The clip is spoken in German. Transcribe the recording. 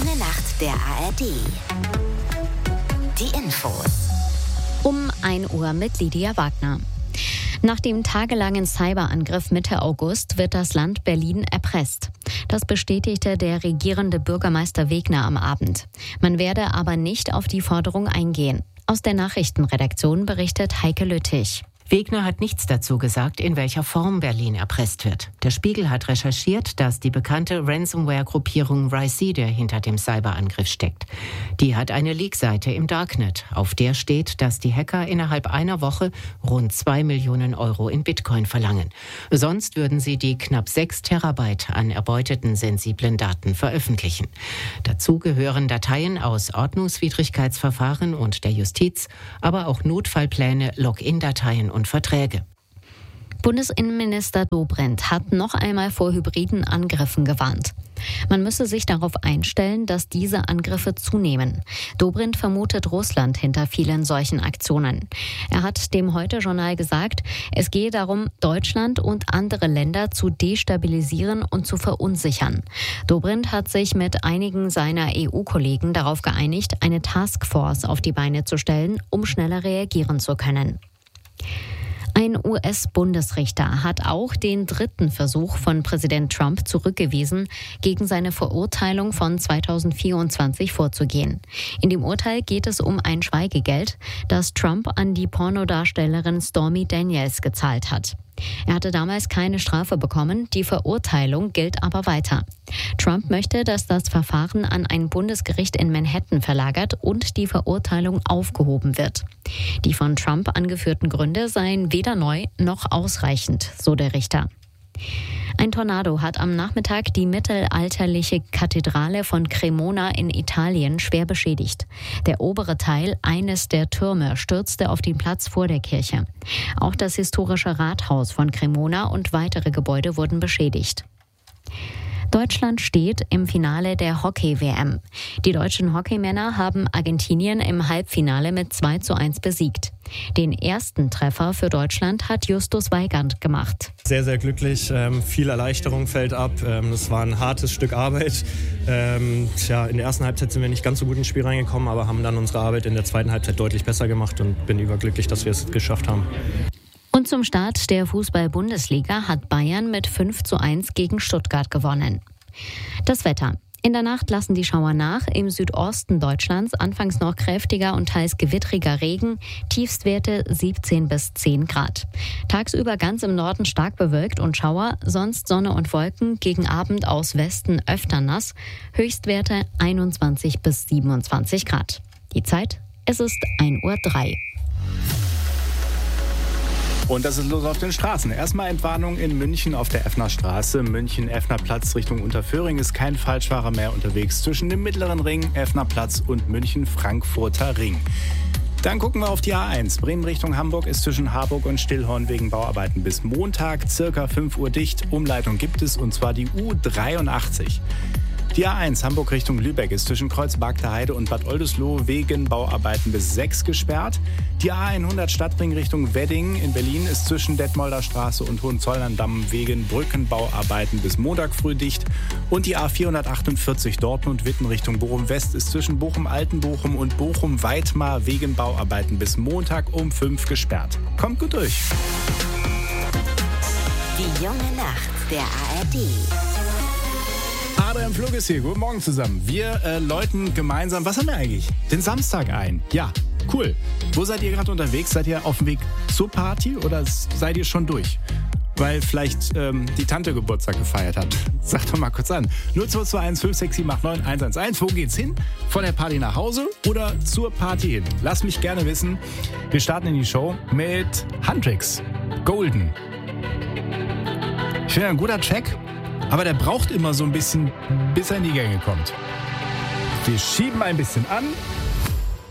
junge Nacht der ARD. Die Infos. Um 1 Uhr mit Lydia Wagner. Nach dem tagelangen Cyberangriff Mitte August wird das Land Berlin erpresst. Das bestätigte der regierende Bürgermeister Wegner am Abend. Man werde aber nicht auf die Forderung eingehen. Aus der Nachrichtenredaktion berichtet Heike Lüttich. Wegner hat nichts dazu gesagt, in welcher Form Berlin erpresst wird. Der Spiegel hat recherchiert, dass die bekannte Ransomware-Gruppierung Ricida hinter dem Cyberangriff steckt. Die hat eine Leak-Seite im Darknet. Auf der steht, dass die Hacker innerhalb einer Woche rund 2 Millionen Euro in Bitcoin verlangen. Sonst würden sie die knapp 6 Terabyte an erbeuteten sensiblen Daten veröffentlichen. Dazu gehören Dateien aus Ordnungswidrigkeitsverfahren und der Justiz, aber auch Notfallpläne, Login-Dateien und Verträge. Bundesinnenminister Dobrindt hat noch einmal vor hybriden Angriffen gewarnt. Man müsse sich darauf einstellen, dass diese Angriffe zunehmen. Dobrindt vermutet Russland hinter vielen solchen Aktionen. Er hat dem Heute-Journal gesagt, es gehe darum, Deutschland und andere Länder zu destabilisieren und zu verunsichern. Dobrindt hat sich mit einigen seiner EU-Kollegen darauf geeinigt, eine Taskforce auf die Beine zu stellen, um schneller reagieren zu können. Ein US-Bundesrichter hat auch den 3. Versuch von Präsident Trump zurückgewiesen, gegen seine Verurteilung von 2024 vorzugehen. In dem Urteil geht es um ein Schweigegeld, das Trump an die Pornodarstellerin Stormy Daniels gezahlt hat. Er hatte damals keine Strafe bekommen, die Verurteilung gilt aber weiter. Trump möchte, dass das Verfahren an ein Bundesgericht in Manhattan verlagert und die Verurteilung aufgehoben wird. Die von Trump angeführten Gründe seien weder neu noch ausreichend, so der Richter. Ein Tornado hat am Nachmittag die mittelalterliche Kathedrale von Cremona in Italien schwer beschädigt. Der obere Teil eines der Türme stürzte auf den Platz vor der Kirche. Auch das historische Rathaus von Cremona und weitere Gebäude wurden beschädigt. Deutschland steht im Finale der Hockey-WM. Die deutschen Hockeymänner haben Argentinien im Halbfinale mit 2:1 besiegt. Den ersten Treffer für Deutschland hat Justus Weigand gemacht. Sehr, sehr glücklich. Viel Erleichterung fällt ab. Das war ein hartes Stück Arbeit. In der ersten Halbzeit sind wir nicht ganz so gut ins Spiel reingekommen, aber haben dann unsere Arbeit in der zweiten Halbzeit deutlich besser gemacht und bin überglücklich, dass wir es geschafft haben. Und zum Start der Fußball-Bundesliga hat Bayern mit 5:1 gegen Stuttgart gewonnen. Das Wetter. In der Nacht lassen die Schauer nach. Im Südosten Deutschlands anfangs noch kräftiger und teils gewittriger Regen. Tiefstwerte 17 bis 10 Grad. Tagsüber ganz im Norden stark bewölkt und Schauer, sonst Sonne und Wolken. Gegen Abend aus Westen öfter nass. Höchstwerte 21 bis 27 Grad. Die Zeit, es ist 1:03 Uhr. Und das ist los auf den Straßen. Erstmal Entwarnung in München auf der Effner Straße. München-Effner Platz Richtung Unterföhring ist kein Falschfahrer mehr unterwegs zwischen dem Mittleren Ring, Effner Platz und München-Frankfurter Ring. Dann gucken wir auf die A1. Bremen Richtung Hamburg ist zwischen Harburg und Stillhorn wegen Bauarbeiten bis Montag circa 5 Uhr dicht. Umleitung gibt es, und zwar die U83. Die A1 Hamburg Richtung Lübeck ist zwischen Kreuzberg-der-Heide und Bad Oldesloe wegen Bauarbeiten bis 6 gesperrt. Die A100 Stadtring Richtung Wedding in Berlin ist zwischen Detmolder Straße und Hohenzollern-Damm wegen Brückenbauarbeiten bis Montag früh dicht. Und die A448 Dortmund-Witten Richtung Bochum-West ist zwischen Bochum-Altenbochum und Bochum-Weitmar wegen Bauarbeiten bis Montag um 5 gesperrt. Kommt gut durch. Die junge Nacht der ARD. Adrian Flug ist hier. Guten Morgen zusammen. Wir läuten gemeinsam, was haben wir eigentlich? Den Samstag ein. Ja, cool. Wo seid ihr gerade unterwegs? Seid ihr auf dem Weg zur Party oder seid ihr schon durch? Weil vielleicht die Tante Geburtstag gefeiert hat. Sag doch mal kurz an. 0221 56789 111. Wo geht's hin? Von der Party nach Hause oder zur Party hin? Lasst mich gerne wissen. Wir starten in die Show mit Huntrix. Golden. Ich finde ein guter Track. Aber der braucht immer so ein bisschen, bis er in die Gänge kommt. Wir schieben ein bisschen an